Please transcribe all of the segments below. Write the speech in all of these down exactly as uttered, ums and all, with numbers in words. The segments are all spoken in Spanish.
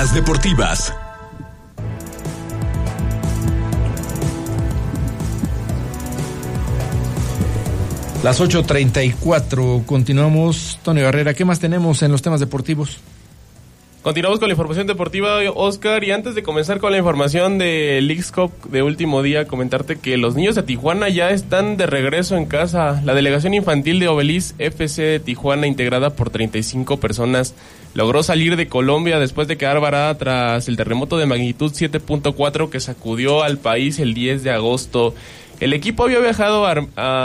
Las deportivas. Las ocho treinta y cuatro, continuamos. Tony Barrera, ¿qué más tenemos en los temas deportivos? Continuamos con la información deportiva, Oscar, y antes de comenzar con la información de Leagues Cup de último día, comentarte que los niños de Tijuana ya están de regreso en casa. La delegación infantil de Obelis F C de Tijuana, integrada por treinta y cinco personas, logró salir de Colombia después de quedar varada tras el terremoto de magnitud siete punto cuatro que sacudió al país el diez de agosto. El equipo había viajado a,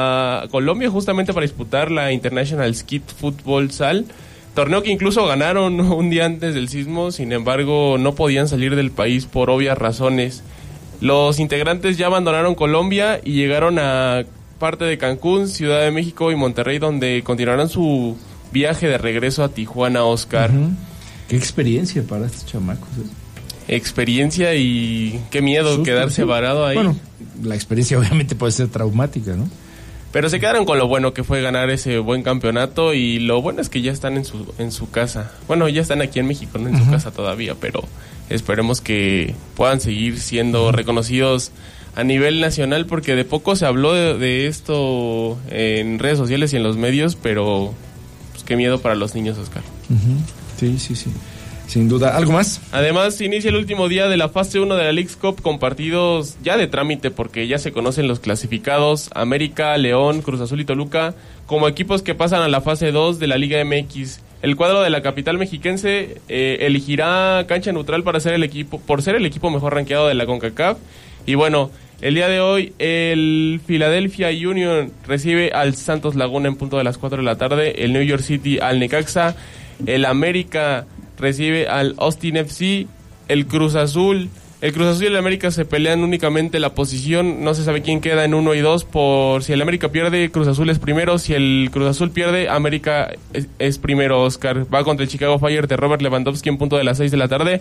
a Colombia justamente para disputar la International Skid Football S A L, torneo que incluso ganaron un día antes del sismo. Sin embargo, no podían salir del país por obvias razones. Los integrantes ya abandonaron Colombia y llegaron a parte de Cancún, Ciudad de México y Monterrey, donde continuarán su viaje de regreso a Tijuana, Oscar. Uh-huh. Qué experiencia para estos chamacos, ¿eh? Experiencia y qué miedo. Susto, quedarse sí. varado ahí. Bueno, la experiencia obviamente puede ser traumática, ¿no? Pero se quedaron con lo bueno que fue ganar ese buen campeonato, y lo bueno es que ya están en su en su casa. Bueno, ya están aquí en México, no en uh-huh. su casa todavía, pero esperemos que puedan seguir siendo uh-huh. reconocidos a nivel nacional, porque de poco se habló de, de esto en redes sociales y en los medios, pero pues qué miedo para los niños, Oscar. Uh-huh. Sí, sí, sí. Sin duda. ¿Algo más? Además, inicia el último día de la fase uno de la Leagues Cup con partidos ya de trámite, porque ya se conocen los clasificados: América, León, Cruz Azul y Toluca, como equipos que pasan a la fase dos de la Liga M X. El cuadro de la capital mexiquense eh, elegirá cancha neutral para ser el equipo, por ser el equipo mejor rankeado de la CONCACAF. Y bueno, el día de hoy el Philadelphia Union recibe al Santos Laguna en punto de las cuatro de la tarde, el New York City al Necaxa, el América recibe al Austin F C, el Cruz Azul. El Cruz Azul y el América se pelean únicamente la posición, no se sabe quién queda en uno y dos, por si el América pierde, Cruz Azul es primero, si el Cruz Azul pierde, América es, es primero, Oscar. Va contra el Chicago Fire de Robert Lewandowski en punto de las seis de la tarde.